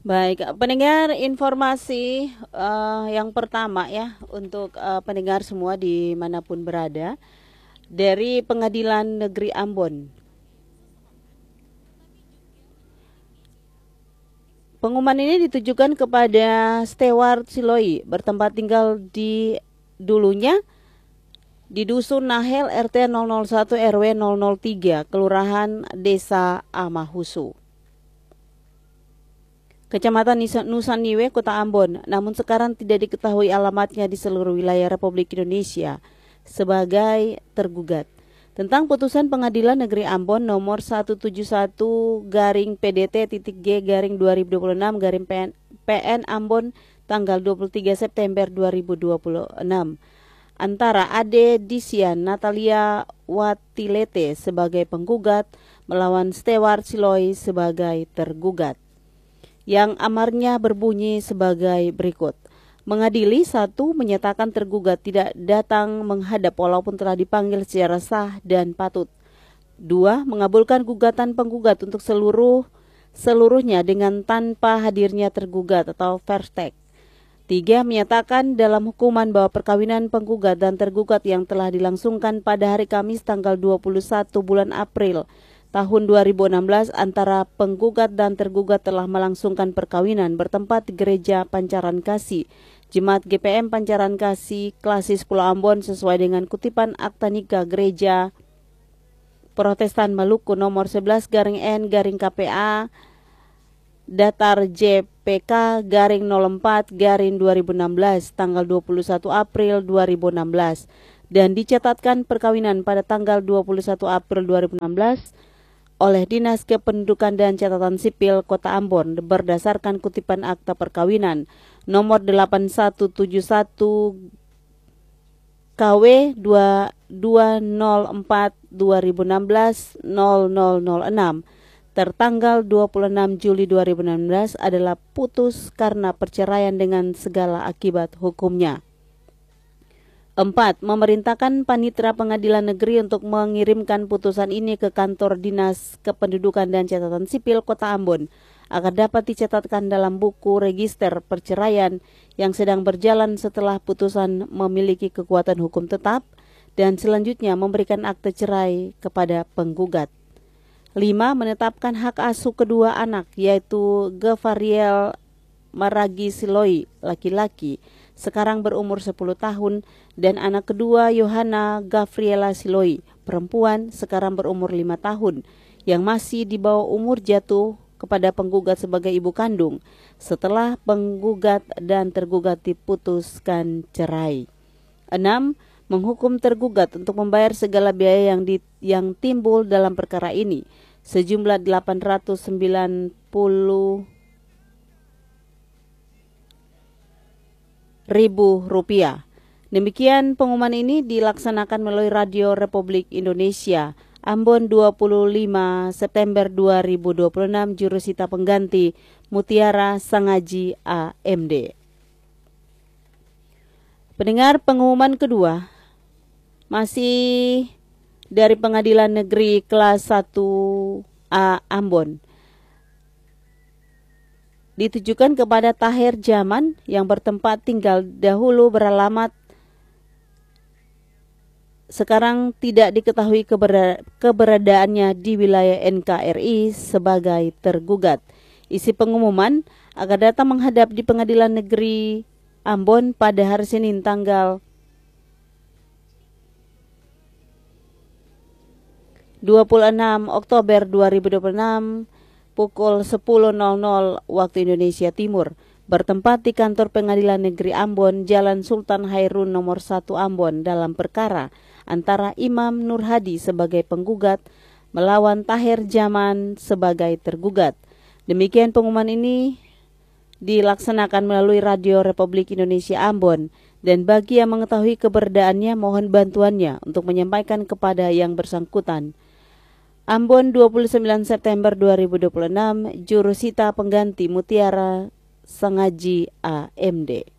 Baik, pendengar, informasi yang pertama ya untuk pendengar semua dimanapun berada dari Pengadilan Negeri Ambon. Pengumuman ini ditujukan kepada Stewart Siloi bertempat tinggal di dulunya di Dusun Nahel RT 001 RW 003 Kelurahan Desa Amahusu, Kecamatan Nusan Niwe, Kota Ambon, namun sekarang tidak diketahui alamatnya di seluruh wilayah Republik Indonesia sebagai tergugat. Tentang putusan Pengadilan Negeri Ambon nomor 171 garing PDT.G garing 2026 garing PN Ambon tanggal 23 September 2026 antara Ade Disian Natalia Watilete sebagai penggugat melawan Stewart Siloi sebagai tergugat, yang amarnya berbunyi sebagai berikut. Mengadili, 1. Menyatakan tergugat tidak datang menghadap walaupun telah dipanggil secara sah dan patut. 2. Mengabulkan gugatan penggugat untuk seluruhnya dengan tanpa hadirnya tergugat atau fair take. 3. Menyatakan dalam hukuman bahwa perkawinan penggugat dan tergugat yang telah dilangsungkan pada hari Kamis tanggal 21 bulan April tahun 2016 antara penggugat dan tergugat telah melangsungkan perkawinan bertempat di Gereja Pancaran Kasih, Jemaat GPM Pancaran Kasih, Klasis Pulau Ambon sesuai dengan kutipan Akta Nikah Gereja Protestan Maluku nomor 11 garing N garing KPA Datar JPK garing 04 garing 2016 tanggal 21 April 2016 dan dicatatkan perkawinan pada tanggal 21 April 2016 oleh Dinas Kependudukan dan Catatan Sipil Kota Ambon berdasarkan kutipan akta perkawinan nomor 8171 KW 2204 2016 0006 tertanggal 26 Juli 2016 adalah putus karena perceraian dengan segala akibat hukumnya. 4. Memerintahkan Panitera Pengadilan Negeri untuk mengirimkan putusan ini ke kantor Dinas Kependudukan dan Catatan Sipil Kota Ambon agar dapat dicatatkan dalam buku register perceraian yang sedang berjalan setelah putusan memiliki kekuatan hukum tetap dan selanjutnya memberikan akte cerai kepada penggugat. 5. Menetapkan hak asuh kedua anak yaitu Gevariel Maragi Siloi laki-laki sekarang berumur 10 tahun dan anak kedua Yohana Gavriela Siloi perempuan sekarang berumur 5 tahun yang masih di bawah umur jatuh kepada penggugat sebagai ibu kandung setelah penggugat dan tergugat diputuskan cerai. 6. Menghukum tergugat untuk membayar segala biaya yang timbul dalam perkara ini sejumlah 890 ribu rupiah. Demikian pengumuman ini dilaksanakan melalui Radio Republik Indonesia Ambon 25 September 2026, jurusita pengganti Mutiara Sangaji AMD. Pendengar, pengumuman kedua masih dari Pengadilan Negeri Kelas 1A Ambon, ditujukan kepada Tahir Zaman yang bertempat tinggal dahulu beralamat sekarang tidak diketahui keberadaannya di wilayah NKRI sebagai tergugat. Isi pengumuman agar datang menghadap di Pengadilan Negeri Ambon pada hari Senin tanggal 26 Oktober 2026 pukul 10.00 waktu Indonesia Timur, bertempat di kantor Pengadilan Negeri Ambon, Jalan Sultan Hairun nomor 1 Ambon dalam perkara antara Imam Nur Hadi sebagai penggugat melawan Tahir Zaman sebagai tergugat. Demikian pengumuman ini dilaksanakan melalui Radio Republik Indonesia Ambon dan bagi yang mengetahui keberadaannya mohon bantuannya untuk menyampaikan kepada yang bersangkutan. Ambon 29 September 2026, jurusita pengganti Mutiara Sangaji AMD.